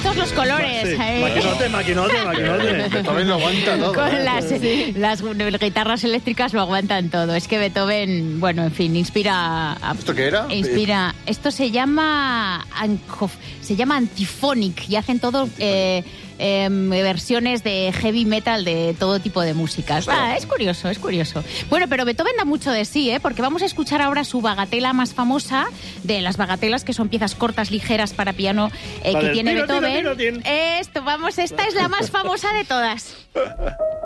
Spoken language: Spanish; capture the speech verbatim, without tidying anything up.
gustos los colores. Sí. ¿eh? Maquinote, maquinote, maquinote. Beethoven lo aguanta todo. Con ¿eh? las, las guitarras eléctricas lo aguantan todo. Es que Beethoven, bueno, en fin, inspira... A, ¿Esto qué era? Inspira... Esto se llama... Ancof, se llama Antiphonic y hacen todo... Eh, eh, versiones de heavy metal de todo tipo de músicas. Ah, es curioso, es curioso. Bueno, pero Beethoven da mucho de sí, ¿eh? Porque vamos a escuchar ahora su bagatela más famosa, de las bagatelas que son piezas cortas, ligeras para piano eh, Vale, que tiene tiro, tiro, Beethoven. tiro, tiro. Esto, vamos, esta es la más famosa de todas.